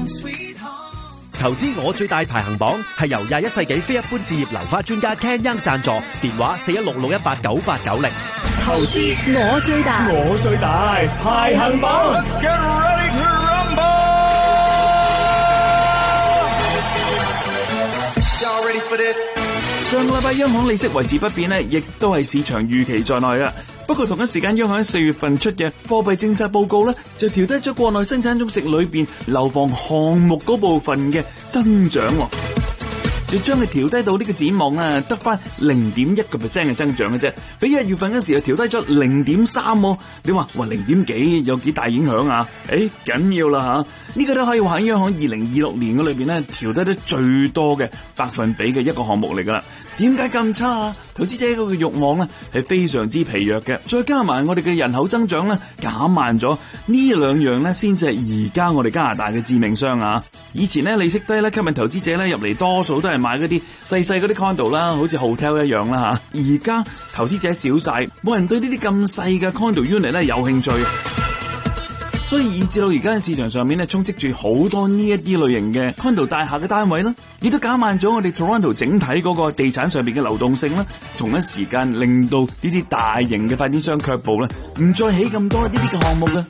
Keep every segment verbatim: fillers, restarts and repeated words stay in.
投資我最大排行榜係由廿一世紀非一般置業樓花專家 Ken Young 贊助，電話四一六六一八九八九零。 投資我最大， 我最大排行榜。Let's get ready to rumble！Y'all ready for this？上個禮拜央行利息維持不變呢，亦都係市場預期在內嘅。不過同一時間，央行喺四月份出嘅貨幣政策報告咧，就調低咗國內生產總值裏邊樓房項目嗰部分嘅增長，就將佢調低到呢個展望啊，得翻零點一個 percent 嘅增長嘅啫，比一月份嗰時就調低咗零點三。你話哇零點幾有幾大影響啊？誒，緊要啦吓，呢個都可以話喺央行二零二六年嘅裏邊咧調低得最多嘅百分比嘅一個項目嚟噶啦。點解咁差啊？投資者嗰個慾望咧係非常之疲弱嘅，再加埋我哋嘅人口增長咧減慢咗，呢兩樣咧先至係而家我哋加拿大嘅致命傷啊！以前咧利息低咧吸引投資者咧入嚟，多數都係買嗰啲細細嗰啲 condo 啦，好似 hotel 一樣啦吓。而家投資者少晒，冇人對呢啲咁細嘅 condo unit 咧有興趣。所以以至到而家喺市場上面咧充斥住好多呢一啲類型嘅 condo 大廈嘅單位啦，亦都減慢咗我哋 Toronto 整體嗰個地產上邊嘅流動性啦。同一時間令到呢啲大型嘅發展商卻步咧，唔再起咁多呢啲嘅項目啦。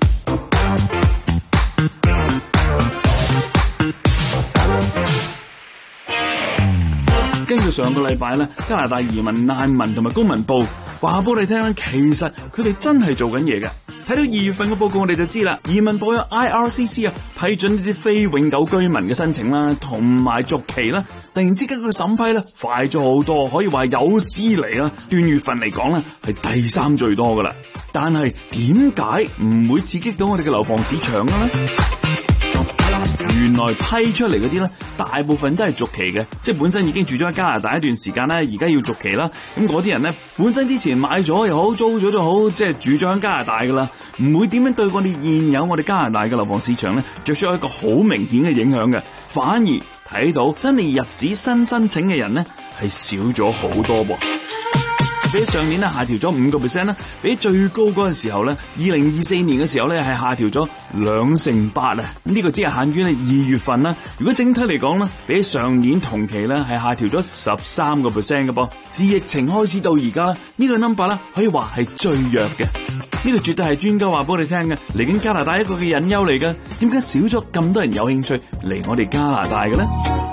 根據上個禮拜咧，加拿大移民難民同埋公民部話俾你聽咧，其實佢哋真係做緊嘢嘅。睇到二月份嘅報告，我哋就知啦。移民部有 I R C C 啊，批准呢啲非永久居民嘅申請啦，同埋續期啦。突然之間個審批咧快咗好多，可以話有史嚟啦。段月份嚟講咧係第三最多噶啦。但係點解唔會刺激到我哋嘅樓房市場嘅咧？原來批出嚟嗰啲咧，大部分都係續期嘅，即係本身已經住咗喺加拿大一段時間咧，而家要續期啦。咁嗰啲人咧，本身之前買咗又好，租咗都好，即係住咗喺加拿大噶啦，唔會點樣對我哋現有我哋加拿大嘅樓房市場咧，作出一個好明顯嘅影響嘅，反而睇到真係入紙新申請嘅人咧係少咗好多噃。比上年咧下調咗五個 percent 啦，比最高嗰陣時候咧，二零二四年嘅時候咧係下調咗兩成八啊！呢個只係限於咧二月份啦。如果整體嚟講咧，比上年同期咧係下調咗十三個 percent 嘅噃。自疫情開始到而家咧，呢個 number 咧可以話係最弱嘅。呢個絕對係專家話俾我哋聽嘅，嚟緊加拿大一個嘅隱憂嚟嘅。點解少咗咁多人有興趣嚟我哋加拿大嘅咧？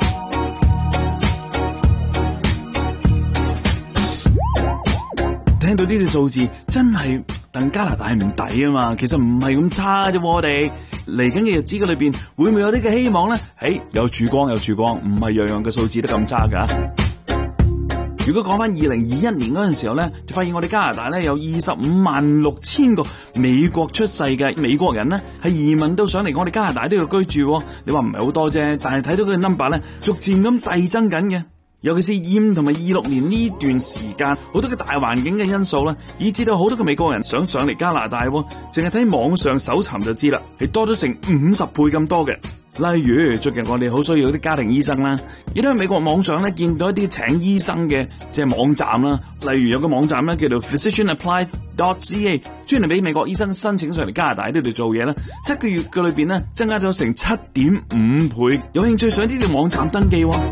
聽到呢啲數字真係戥加拿大唔抵啊嘛，其實唔係咁差啫，我哋嚟緊嘅日子嘅裏邊會唔會有啲嘅希望咧？誒，有曙光有曙光，唔係樣樣嘅數字都咁差噶。如果講翻二零二一年嗰陣時候咧，就發現我哋加拿大咧有二十五萬六千個美國出世嘅美國人咧，係移民到上嚟我哋加拿大都要居住。你話唔係好多啫，但係睇到佢個 number 咧，逐漸咁遞增緊嘅。尤其是二五同埋二六年呢段時間，好多嘅大環境嘅因素啦，以至到好多嘅美國人想上嚟加拿大，淨係睇網上搜尋就知啦，係多咗成五十倍咁多嘅。例如最近我哋好需要啲家庭醫生啦，亦都喺美國網上咧見到一啲請醫生嘅即係網站啦，例如有個網站咧叫做 physician apply dot c a， 專係俾美國醫生申請上嚟加拿大呢度做嘢啦，七個月嘅裏邊咧增加咗成七點五倍，有興趣上呢條網站登記喎。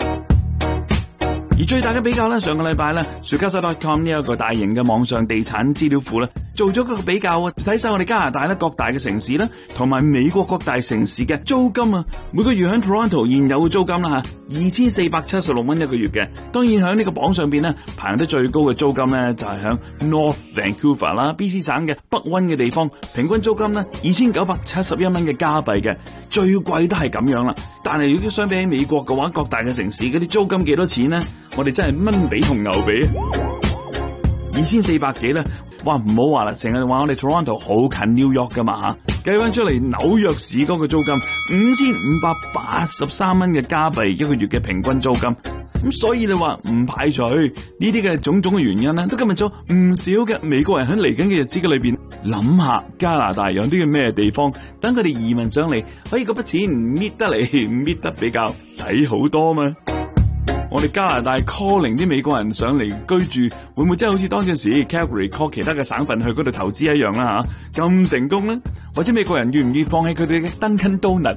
而最大嘅比較咧，上個禮拜咧 Suggested dot com 呢一個大型嘅網上地產資料庫咧，做咗個比較啊，睇晒我哋加拿大咧各大嘅城市咧，同埋美國各大城市嘅租金啊，每個月喺 Toronto 現有嘅租金啦吓，二千四百七十六蚊一個月嘅。當然喺呢個榜上邊咧，排得最高嘅租金咧就係喺 North Vancouver 啦 ，B C 省嘅北溫嘅地方，平均租金咧二千九百七十一蚊嘅加幣嘅，最貴都係咁樣啦。但係如果相比起美國嘅話，各大嘅城市嗰啲租金幾多錢咧？我哋真係蚊比同牛比，二千四百幾咧，哇唔好話啦，成日話我哋 Toronto 好近 New York 噶嘛吓，計翻出嚟紐約市嗰個租金五千五百八十三蚊嘅加幣一個月嘅平均租金，咁所以你話唔排除呢啲嘅種種嘅原因咧，都吸引咗唔少嘅美國人喺嚟緊嘅日子嘅裏邊諗下加拿大有啲嘅咩地方，等佢哋移民上嚟，可以嗰筆錢搣得嚟搣得比較抵好多嘛。我哋加拿大 calling 啲美國人上嚟居住，會唔會真係好似當陣時 Calgary call 其他嘅省份去嗰度投資一樣啦吓？咁成功咧？或者美國人願唔願意放棄佢哋嘅 Dunkin' Donut